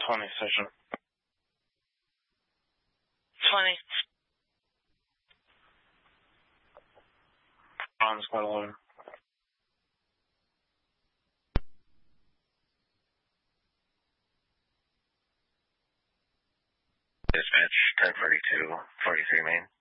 20 session. 20. On squad 11. Dispatch, 1042, 43 main.